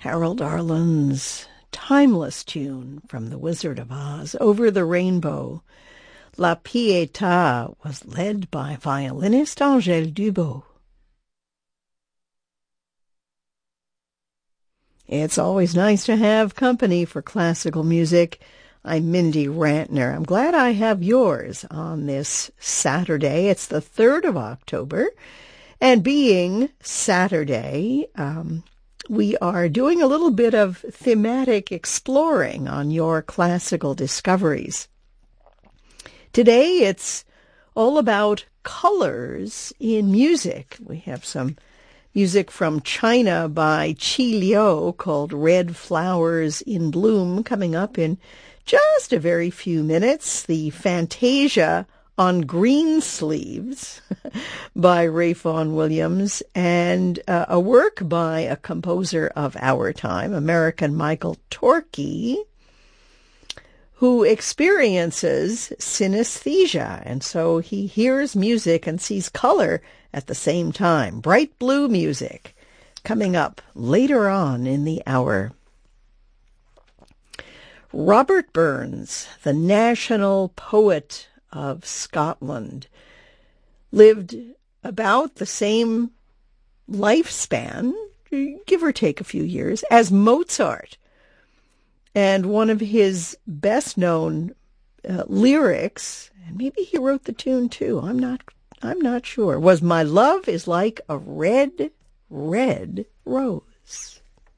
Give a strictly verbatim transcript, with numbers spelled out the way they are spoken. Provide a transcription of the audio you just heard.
Harold Arlen's timeless tune from The Wizard of Oz, Over the Rainbow. La Pietà was led by violinist Angèle Dubot. It's always nice to have company for classical music. I'm Mindy Rantner. I'm glad I have yours on this Saturday. It's the third of October. And being Saturday, um, we are doing a little bit of thematic exploring on your classical discoveries. Today, it's all about colors in music. We have some music from China by Qi Liu called Red Flowers in Bloom coming up in just a very few minutes. The Fantasia on Green Sleeves by Ralph Vaughan Williams, and uh, a work by a composer of our time, American Michael Torke, who experiences synesthesia, and so he hears music and sees color at the same time. Bright blue music coming up later on in the hour. Robert Burns, the national poet of Scotland, lived about the same lifespan, give or take a few years, as Mozart. And one of his best-known uh, lyrics, and maybe he wrote the tune too, I'm not I'm not sure, was "My love is like a red, red rose."